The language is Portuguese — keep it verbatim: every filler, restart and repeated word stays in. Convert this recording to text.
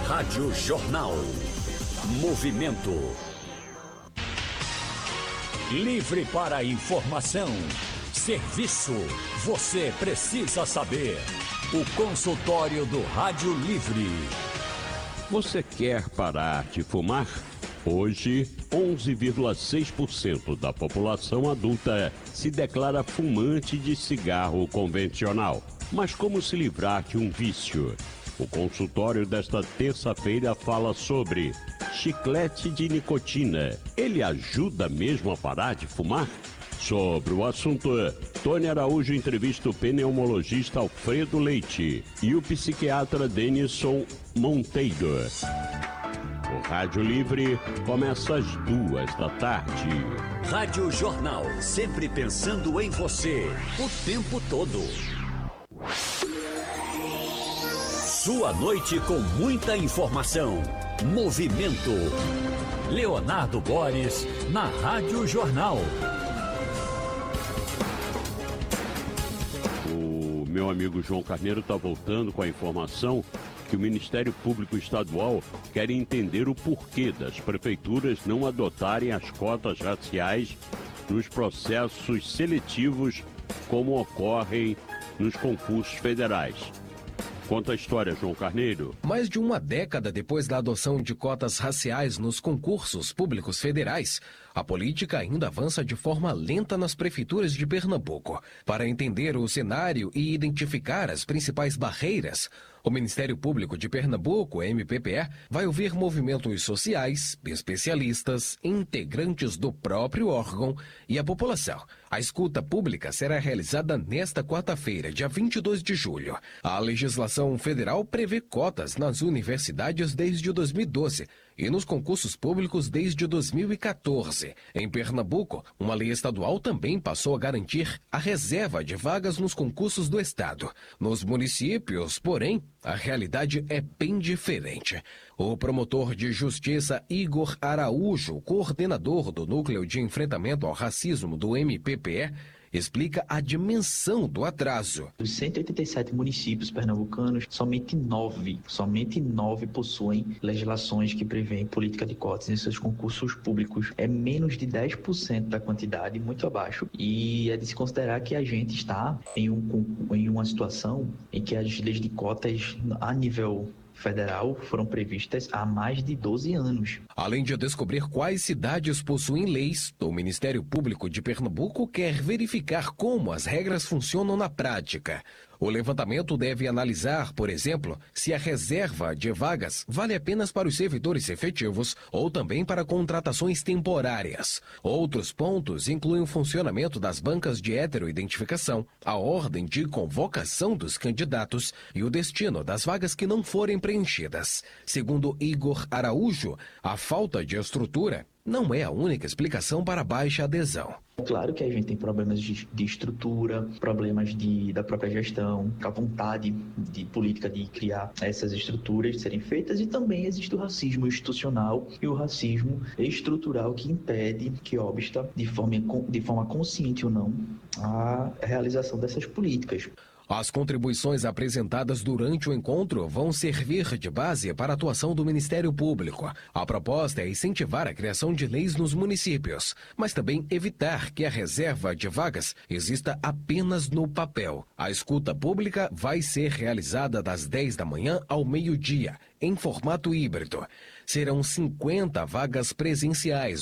Rádio Jornal. Movimento. Livre para a informação. Serviço. Você precisa saber. O consultório do Rádio Livre. Você quer parar de fumar? Hoje, onze vírgula seis por cento da população adulta se declara fumante de cigarro convencional. Mas como se livrar de um vício? O consultório desta terça-feira fala sobre chiclete de nicotina. Ele ajuda mesmo a parar de fumar? Sobre o assunto, Tony Araújo entrevista o pneumologista Alfredo Leite e o psiquiatra Denison Monteiro. O Rádio Livre começa às duas da tarde. Rádio Jornal, sempre pensando em você, o tempo todo. Sua noite com muita informação. Movimento. Leonardo Boris, na Rádio Jornal. O meu amigo João Carneiro está voltando com a informação que o Ministério Público Estadual quer entender o porquê das prefeituras não adotarem as cotas raciais nos processos seletivos como ocorrem nos concursos federais. Conta a história, João Carneiro. Mais de uma década depois da adoção de cotas raciais nos concursos públicos federais, a política ainda avança de forma lenta nas prefeituras de Pernambuco. Para entender o cenário e identificar as principais barreiras, o Ministério Público de Pernambuco, M P P E, vai ouvir movimentos sociais, especialistas, integrantes do próprio órgão e a população. A escuta pública será realizada nesta quarta-feira, dia vinte e dois de julho. A legislação federal prevê cotas nas universidades desde dois mil e doze e nos concursos públicos desde dois mil e quatorze. Em Pernambuco, uma lei estadual também passou a garantir a reserva de vagas nos concursos do estado. Nos municípios, porém, a realidade é bem diferente. O promotor de justiça Igor Araújo, coordenador do Núcleo de Enfrentamento ao Racismo do M P P E, explica a dimensão do atraso. Dos cento e oitenta e sete municípios pernambucanos, somente nove, somente nove possuem legislações que prevêem política de cotas em seus concursos públicos. É menos de dez por cento da quantidade, muito abaixo. E é de se considerar que a gente está em, um, em uma situação em que as leis de cotas a nível federal foram previstas há mais de doze anos. Além de descobrir quais cidades possuem leis, o Ministério Público de Pernambuco quer verificar como as regras funcionam na prática. O levantamento deve analisar, por exemplo, se a reserva de vagas vale apenas para os servidores efetivos ou também para contratações temporárias. Outros pontos incluem o funcionamento das bancas de heteroidentificação, a ordem de convocação dos candidatos e o destino das vagas que não forem preenchidas. Segundo Igor Araújo, a falta de estrutura não é a única explicação para a baixa adesão. Claro que a gente tem problemas de, de estrutura, problemas de, da própria gestão, a vontade de política de criar essas estruturas serem feitas, e também existe o racismo institucional e o racismo estrutural que impede, que obsta de forma, de forma consciente ou não a realização dessas políticas. As contribuições apresentadas durante o encontro vão servir de base para a atuação do Ministério Público. A proposta é incentivar a criação de leis nos municípios, mas também evitar que a reserva de vagas exista apenas no papel. A escuta pública vai ser realizada das dez da manhã ao meio-dia, em formato híbrido. Serão cinquenta vagas presenciais